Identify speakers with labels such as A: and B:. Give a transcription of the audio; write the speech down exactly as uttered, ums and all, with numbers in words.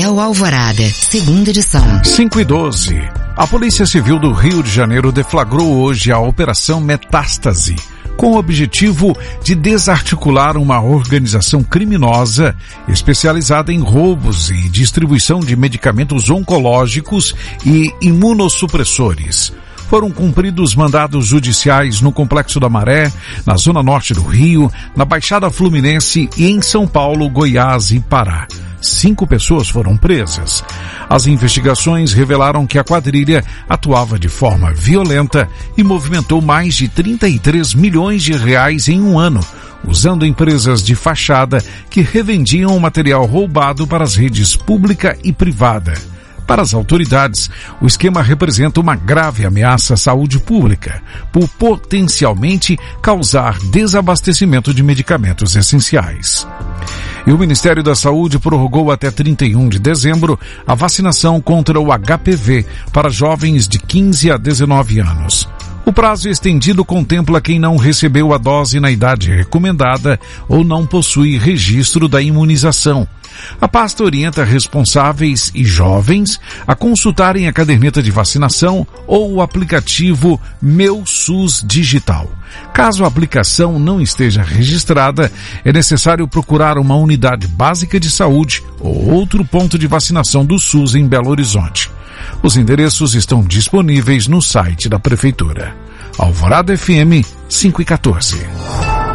A: Jornal Alvorada, segunda edição.
B: cinco e doze. A Polícia Civil do Rio de Janeiro deflagrou hoje a Operação Metástase, com o objetivo de desarticular uma organização criminosa especializada em roubos e distribuição de medicamentos oncológicos e imunossupressores. Foram cumpridos mandados judiciais no Complexo da Maré, na Zona Norte do Rio, na Baixada Fluminense e em São Paulo, Goiás e Pará. Cinco pessoas foram presas. As investigações revelaram que a quadrilha atuava de forma violenta e movimentou mais de trinta e três milhões de reais em um ano, usando empresas de fachada que revendiam o material roubado para as redes pública e privada. Para as autoridades, o esquema representa uma grave ameaça à saúde pública, por potencialmente causar desabastecimento de medicamentos essenciais. E o Ministério da Saúde prorrogou até trinta e um de dezembro a vacinação contra o H P V para jovens de quinze a dezenove anos. O prazo estendido contempla quem não recebeu a dose na idade recomendada ou não possui registro da imunização. A pasta orienta responsáveis e jovens a consultarem a caderneta de vacinação ou o aplicativo Meu SUS Digital. Caso a aplicação não esteja registrada, é necessário procurar uma unidade básica de saúde ou outro ponto de vacinação do SUS em Belo Horizonte. Os endereços estão disponíveis no site da Prefeitura. Alvorada F M cinco e quatorze.